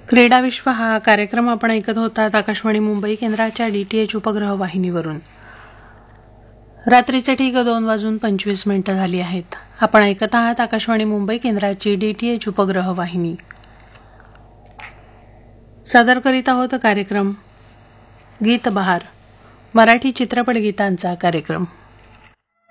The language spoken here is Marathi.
क्रीडा विश्व हा कार्यक्रम आपण ऐकत होतात आकाशवाणी मुंबई केंद्राच्या DTH उपग्रह वाहिनीवरून. रात्रीचे ठीक 2:25 झाली आहेत. आपण ऐकत आहात आकाशवाणी मुंबई केंद्राची DTH उपग्रह वाहिनी. सादर करीत आहोत कार्यक्रम गीत बहार, मराठी चित्रपट गीतांचा कार्यक्रम.